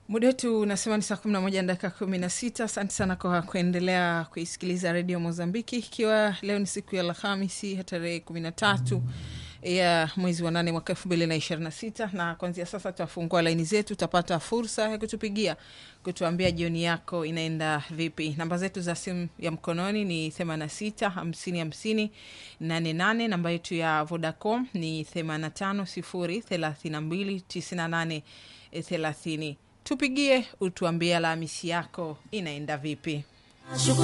Muda wetu unasema ni saa 11 dakika 16. Asante sana kwa kuendelea kuisikiliza Radio Mozambiki, ikiwa leo ni siku ya Alhamisi tarehe 13 ya mwezi wa 8 mwaka 2026, na kuanzia sasa tutafungua laini zetu, utapata fursa ya kutupigia kutuambia jioni yako inaenda vipi. Namba zetu za simu ya mkononi ni 86 50 50 88. Namba yetu ya Vodacom ni 85 0 32 98 30. Tupigie utuambie Alhamisi yako inaenda vipi.